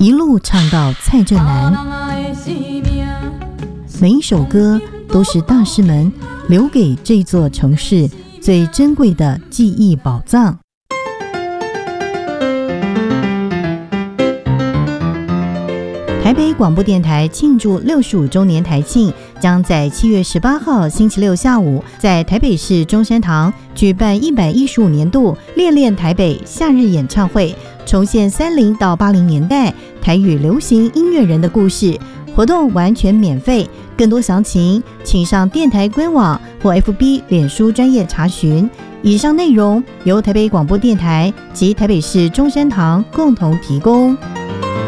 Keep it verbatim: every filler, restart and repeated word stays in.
一路唱到蔡振南。每一首歌都是大师们留给这座城市最珍贵的记忆宝藏。台北广播电台庆祝六十五周年台庆，将在七月十八号星期六下午，在台北市中山堂举办一百一十五年度恋恋台北夏日演唱会，重现三零到八零年代台语流行音乐人的故事。活动完全免费，更多详情请上电台官网或 F B 脸书专页查询。以上内容由台北广播电台及台北市中山堂共同提供。